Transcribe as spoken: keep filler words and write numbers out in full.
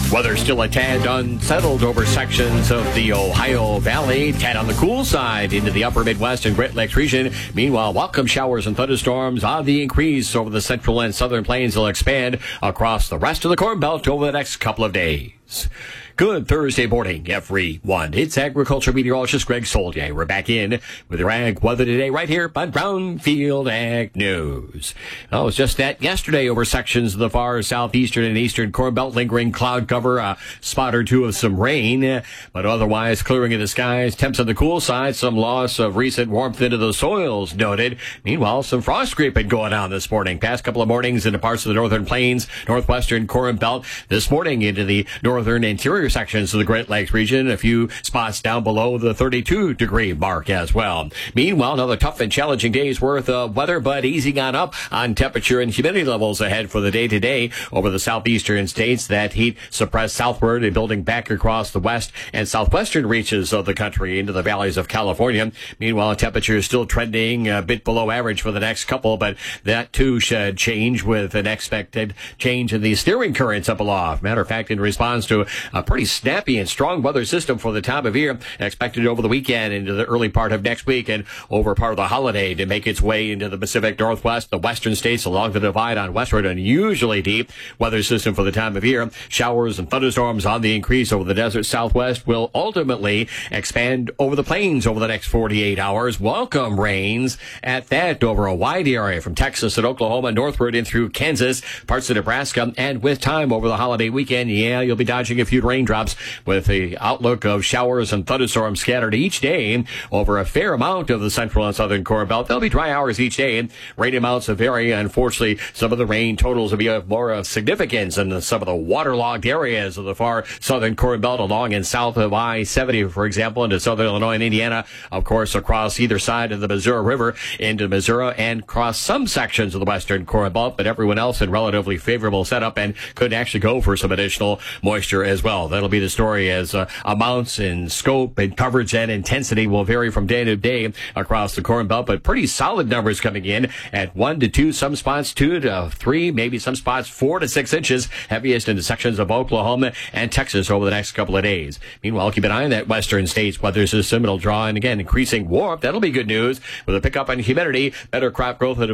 Weather still a tad unsettled over sections of the Ohio Valley, tad on the cool side into the upper Midwest and Great Lakes region. Meanwhile, welcome showers and thunderstorms on the increase over the central and southern plains will expand across the rest of the Corn Belt over the next couple of days. Good Thursday morning, everyone. It's agriculture meteorologist Greg Soldier. We're back in with your ag weather today right here on Brownfield Ag News. Oh, it was just that yesterday over sections of the far southeastern and eastern Corn Belt, lingering cloud cover, a spot or two of some rain, but otherwise clearing of the skies. Temps on the cool side, some loss of recent warmth into the soils noted. Meanwhile, some frost creeping going on this morning. Past couple of mornings into parts of the northern plains, northwestern Corn Belt. This morning into the northern interior sections of the Great Lakes region, a few spots down below the thirty-two degree mark as well. Meanwhile, another tough and challenging day's worth of weather, but easing on up on temperature and humidity levels ahead for the day today over the southeastern states. That heat suppressed southward and building back across the west and southwestern reaches of the country into the valleys of California. Meanwhile, temperature is still trending a bit below average for the next couple, but that too should change with an expected change in the steering currents up aloft. Matter of fact, in response to a pretty snappy and strong weather system for the time of year, expected over the weekend into the early part of next week and over part of the holiday to make its way into the Pacific Northwest, the western states along the divide on westward. Unusually deep weather system for the time of year. Showers and thunderstorms on the increase over the desert southwest will ultimately expand over the plains over the next forty-eight hours. Welcome rains at that over a wide area from Texas and Oklahoma northward in through Kansas, parts of Nebraska, and with time over the holiday weekend, yeah, you'll be dodging a few raindrops with the outlook of showers and thunderstorms scattered each day over a fair amount of the central and southern Corn Belt. There'll be dry hours each day. Rain amounts will vary. Unfortunately, some of the rain totals will be of more of significance in some of the waterlogged areas of the far southern Corn Belt along and south of I seventy, for example, into southern Illinois and Indiana, of course, across either side of the Missouri River into Missouri and across some sections of the western Corn Belt, but everyone else in relatively favorable setup and could actually go for some additional moisture as well. That'll be the story as uh, amounts and scope and coverage and intensity will vary from day to day across the Corn Belt, but pretty solid numbers coming in at one to two, some spots two to three, maybe some spots four to six inches, heaviest into sections of Oklahoma and Texas over the next couple of days. Meanwhile, keep an eye on that western states weather system. It'll draw in again increasing warmth. That'll be good news with a pickup in humidity, better crop growth.